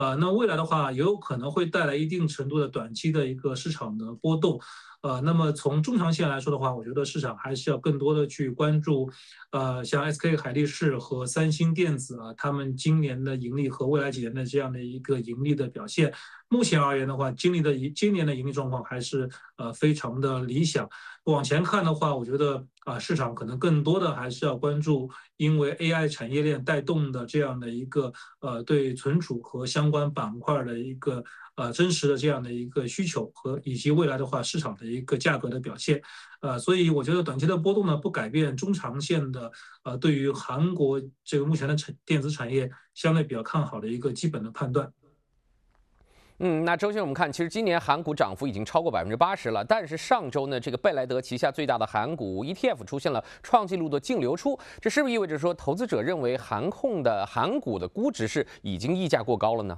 那未来的话也有可能会带来一定程度的短期的一个市场的波动。那么从中长线来说的话，我觉得市场还是要更多的去关注，像 SK 海力士和三星电子啊，他们今年的盈利和未来几年的这样的一个盈利的表现。目前而言的话，今年的盈利状况还是非常的理想。往前看的话，我觉得市场可能更多的还是要关注，因为 AI 产业链带动的这样的一个对存储和相关板块的一个真实的这样的一个需求和以及未来的话市场的一个价格的表现。所以我觉得短期的波动呢不改变中长线的对于韩国这个目前的电子产业相对比较看好的一个基本的判断。 那周先生，我们看，其实今年韩股涨幅已经超过80%了，但是上周呢，这个贝莱德旗下最大的韩股 ETF 出现了创纪录的净流出，这是不是意味着说，投资者认为韩股的估值是已经溢价过高了呢？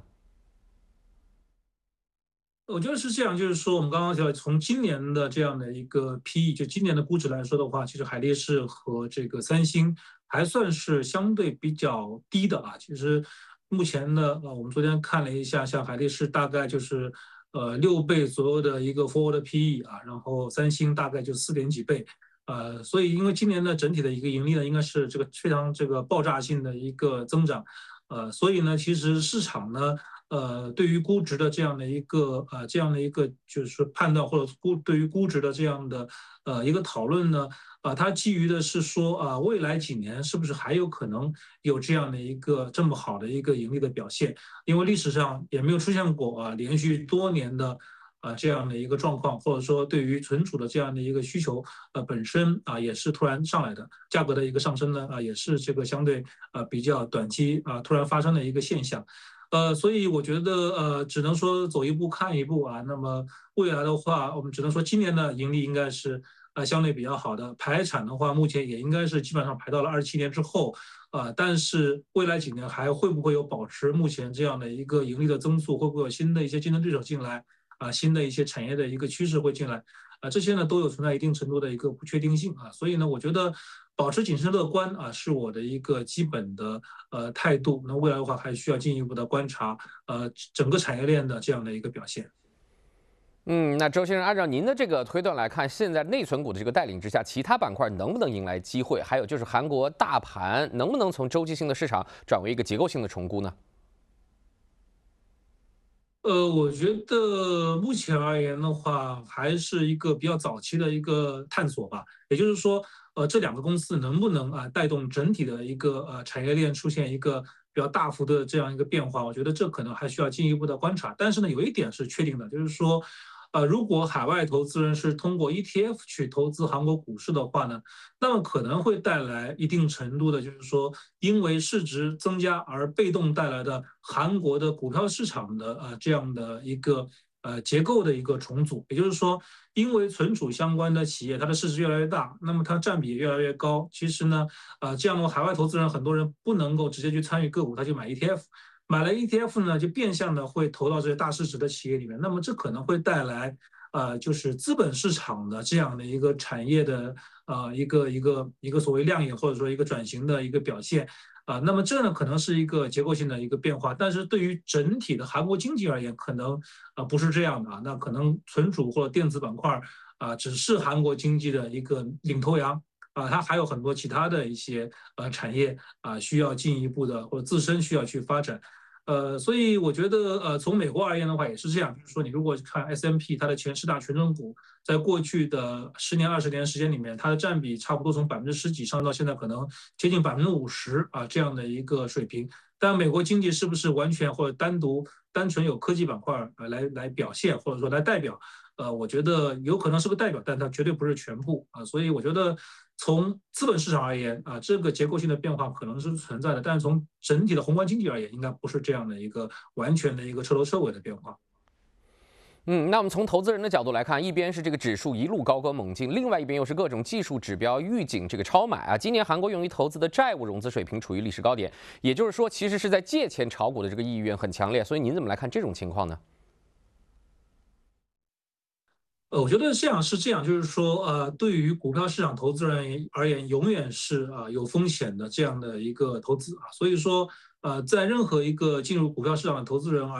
我觉得是这样，就是说我们刚刚讲，从今年的这样的一个 PE，就今年的估值来说的话，其实海力士和这个三星还算是相对比较低的啊。其实目前的我们昨天看了一下，像海力士大概就是6倍左右的一个 forward PE 啊，然后三星大概就4点几倍。所以因为今年的整体的一个盈利呢，应该是这个非常这个爆炸性的一个增长。所以呢，其实市场呢，对于估值的这样的一个就是判断，或者对于估值的这样的一个讨论呢，它基于的是说未来几年是不是还有可能有这样的一个这么好的一个盈利的表现？因为历史上也没有出现过连续多年的这样的一个状况，或者说对于存储的这样的一个需求本身也是突然上来的，价格的一个上升呢也是这个相对比较短期突然发生的一个现象。所以我觉得只能说走一步看一步啊。那么未来的话，我们只能说今年的盈利应该是相对比较好的，排产的话目前也应该是基本上排到了27年之后。但是未来几年还会不会有保持目前这样的一个盈利的增速？会不会有新的一些竞争对手进来？新的一些产业的一个趋势会进来。这些呢都有存在一定程度的一个不确定性啊。所以呢，我觉得保持谨慎乐观是我的一个基本的态度。那未来的话还需要进一步的观察整个产业链的这样的一个表现。 那周先生，按照您的这个推断来看，现在内存股的这个带领之下，其他板块能不能迎来机会？还有就是韩国大盘能不能从周期性的市场转为一个结构性的重估呢？ 我觉得目前而言的话，还是一个比较早期的一个探索吧。也就是说，这两个公司能不能带动整体的一个产业链出现一个比较大幅的这样一个变化，我觉得这可能还需要进一步的观察。但是呢，有一点是确定的，就是说，如果海外投资人是通过 ETF 去投资韩国股市的话呢，那么可能会带来一定程度的，就是说，因为市值增加而被动带来的韩国的股票市场的这样的一个结构的一个重组。也就是说，因为存储相关的企业它的市值越来越大，那么它占比越来越高。其实呢，这样的话，海外投资人很多人不能够直接去参与个股，他就买 ETF。买了 ETF 呢，就变相的会投到这些大市值的企业里面，那么这可能会带来就是资本市场的这样的一个产业的一个所谓亮眼或者说一个转型的一个表现。那么这呢可能是一个结构性的一个变化，但是对于整体的韩国经济而言，可能不是这样的啊。那可能存储或者电子板块只是韩国经济的一个领头羊。它还有很多其他的一些产业需要进一步的或者自身需要去发展。所以我觉得从美国而言的话也是这样，就是说你如果看 S&P 它的前10大权重股，在过去的10年20年时间里面，它的占比差不多从10%几上到现在可能接近50%这样的一个水平。但美国经济是不是完全或者单纯有科技板块来表现或者说来代表？我觉得有可能是个代表，但它绝对不是全部所以我觉得从资本市场而言这个结构性的变化可能是存在的，但是从整体的宏观经济而言，应该不是这样的一个完全的一个彻头彻尾的变化。 那我们从投资人的角度来看，一边是这个指数一路高歌猛进，另外一边又是各种技术指标预警这个超买今年韩国用于投资的债务融资水平处于历史高点，也就是说，其实是在借钱炒股的这个意愿很强烈。所以您怎么来看这种情况呢？ 我觉得是这样，就是说，对于股票市场投资人而言，永远是有风险的这样的一个投资所以说，在任何一个进入股票市场的投资人